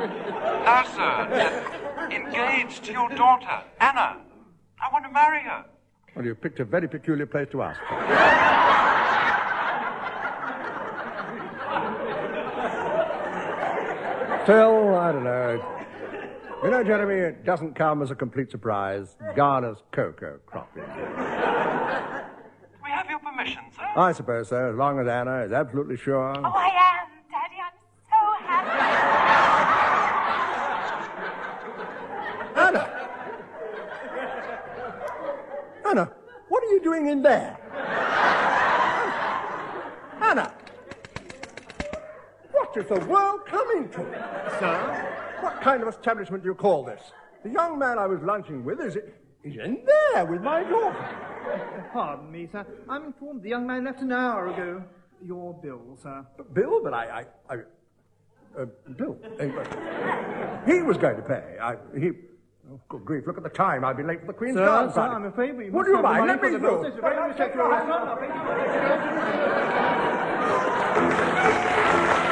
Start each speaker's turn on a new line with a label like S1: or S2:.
S1: No, sir. Engaged to your daughter, Anna. I want to marry her.
S2: Well, you picked a very peculiar place to ask. Still, I don't know. You know, Jeremy, it doesn't come as a complete surprise. Garner's cocoa crop is.
S1: Do we have your permission, sir?
S2: I suppose so, as long as Anna is absolutely sure.
S3: Oh, I am, Daddy. I'm so happy.
S2: Anna! Anna, what are you doing in there? Anna! What is the world coming to?
S4: Sir?
S2: What kind of establishment do you call this? The young man I was lunching with is in there with my daughter.
S4: Pardon me, sir. I'm informed the young man left an hour ago. Your bill, sir.
S2: Bill? But Bill. He was going to pay. Oh, good grief, look at the time. I'll be late for the Queen's Garden
S4: Sir,
S2: party.
S4: I'm afraid we
S2: Would
S4: must
S2: you
S4: have the
S2: mind?
S4: money
S2: Let
S4: for
S2: me
S4: the bill.
S2: through.
S4: This is a very respectful restaurant.